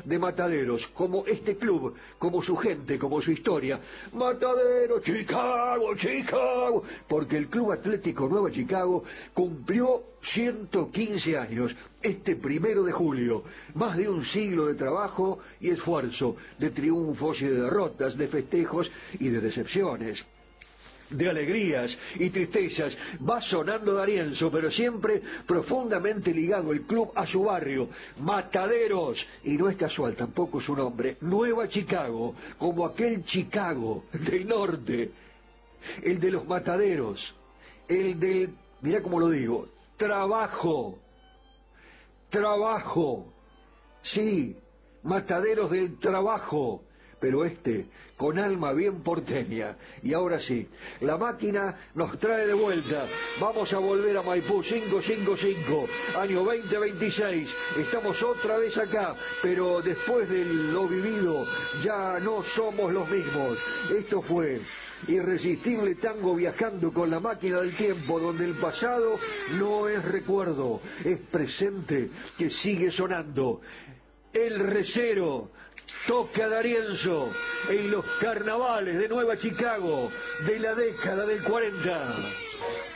de Mataderos, como este club, como su gente, como su historia. Mataderos, Chicago, Chicago, porque el Club Atlético Nueva Chicago cumplió 115 años, este 1 de julio, más de un siglo de trabajo y esfuerzo, de triunfos y de derrotas, de festejos y de decepciones, de alegrías y tristezas. Va sonando D'Arienzo, pero siempre profundamente ligado el club a su barrio, Mataderos, y no es casual tampoco su nombre, Nueva Chicago, como aquel Chicago del norte, el de los mataderos, el del, mirá cómo lo digo, trabajo, trabajo, sí, Mataderos del trabajo, pero con alma bien porteña. Y ahora sí, la máquina nos trae de vuelta. Vamos a volver a Maipú 555, año 2026. Estamos otra vez acá, pero después de lo vivido ya no somos los mismos. Esto fue Irresistible Tango, viajando con la máquina del tiempo, donde el pasado no es recuerdo, es presente que sigue sonando. El recero toca D'Arienzo en los carnavales de Nueva Chicago de la década del 40.